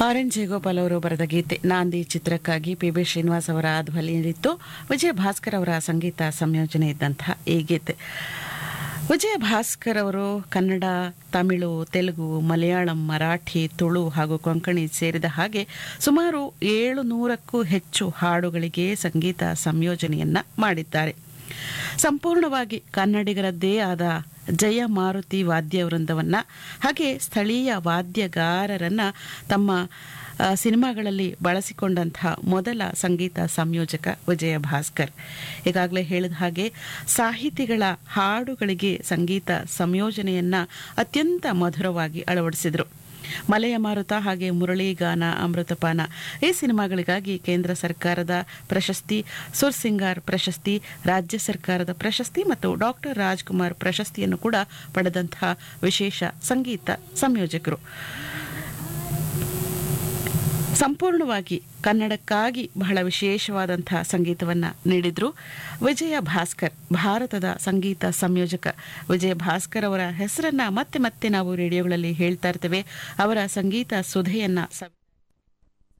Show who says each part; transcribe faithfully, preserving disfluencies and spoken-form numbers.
Speaker 1: R N Jayagopal ಅವರು ಬರೆದ ಗೀತೆ ನಾಂದಿ ಚಿತ್ರಕ್ಕಾಗಿ ಪಿ ಬಿ ಶ್ರೀನಿವಾಸ್ ಅವರ ಧ್ವನಿಯಲ್ಲಿತ್ತು. ವಿಜಯ ಭಾಸ್ಕರ್ ಅವರ ಸಂಗೀತ ಸಂಯೋಜನೆ ಇದ್ದಂತಹ ಈ ಗೀತೆ. ವಿಜಯ ಭಾಸ್ಕರ್ ಅವರು ಕನ್ನಡ, ತಮಿಳು, ತೆಲುಗು, ಮಲಯಾಳಂ, ಮರಾಠಿ, ತುಳು ಹಾಗೂ ಕೊಂಕಣಿ ಸೇರಿದ ಹಾಗೆ ಸುಮಾರು ಏಳು ನೂರಕ್ಕೂ ಹೆಚ್ಚು ಹಾಡುಗಳಿಗೆ ಸಂಗೀತ ಸಂಯೋಜನೆಯನ್ನ ಮಾಡಿದ್ದಾರೆ. ಸಂಪೂರ್ಣವಾಗಿ ಕನ್ನಡಿಗರದ್ದೇ ಆದ ಜಯ ಮಾರುತಿ ವಾದ್ಯ ವೃಂದವನ್ನ ಹಾಗೆ ಸ್ಥಳೀಯ ವಾದ್ಯಗಾರರನ್ನ ತಮ್ಮ ಸಿನಿಮಾಗಳಲ್ಲಿ ಬಳಸಿಕೊಂಡಂತಹ ಮೊದಲ ಸಂಗೀತ ಸಂಯೋಜಕ ವಿಜಯ ಭಾಸ್ಕರ್. ಈಗಾಗಲೇ ಹೇಳಿದ ಹಾಗೆ ಸಾಹಿತಿಗಳ ಹಾಡುಗಳಿಗೆ ಸಂಗೀತ ಸಂಯೋಜನೆಯನ್ನ ಅತ್ಯಂತ ಮಧುರವಾಗಿ ಅಳವಡಿಸಿದರು. ಮಲೆಯ ಮಾರುತ ಹಾಗೆ ಮುರಳಿಗಾನ ಅಮೃತಪಾನ ಈ ಸಿನಿಮಾಗಳಿಗಾಗಿ ಕೇಂದ್ರ ಸರ್ಕಾರದ ಪ್ರಶಸ್ತಿ, ಸುರ್ಸಿಂಗಾರ್ ಪ್ರಶಸ್ತಿ, ರಾಜ್ಯ ಸರ್ಕಾರದ ಪ್ರಶಸ್ತಿ ಮತ್ತು ಡಾಕ್ಟರ್ ರಾಜ್ಕುಮಾರ್ ಪ್ರಶಸ್ತಿಯನ್ನು ಕೂಡ ಪಡೆದಂತಹ ವಿಶೇಷ ಸಂಗೀತ ಸಂಯೋಜಕರು. ಸಂಪೂರ್ಣವಾಗಿ ಕನ್ನಡಕ್ಕಾಗಿ ಬಹಳ ವಿಶೇಷವಾದಂತಹ ಸಂಗೀತವನ್ನು ನೀಡಿದ್ರು ವಿಜಯ ಭಾಸ್ಕರ್, ಭಾರತದ ಸಂಗೀತ ಸಂಯೋಜಕ. ವಿಜಯ ಭಾಸ್ಕರ್ ಅವರ ಹೆಸರನ್ನ ಮತ್ತೆ ಮತ್ತೆ ನಾವು ರೇಡಿಯೋಗಳಲ್ಲಿ ಹೇಳ್ತಾ ಇರ್ತೇವೆ. ಅವರ ಸಂಗೀತ ಸುಧೆಯನ್ನ